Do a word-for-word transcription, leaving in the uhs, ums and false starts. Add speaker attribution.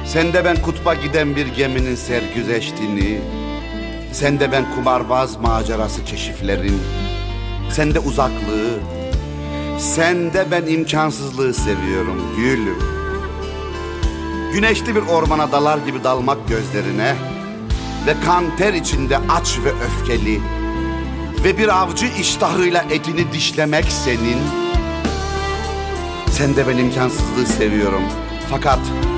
Speaker 1: Sende ben kutba giden bir geminin sergüzeştiğini, sende ben kumarbaz macerası keşiflerin, sende uzaklığı, sende ben imkansızlığı seviyorum gülüm. Güneşli bir ormana dalar gibi dalmak gözlerine ve kan ter içinde aç ve öfkeli ve bir avcı iştahıyla etini dişlemek senin. Sende ben imkansızlığı seviyorum fakat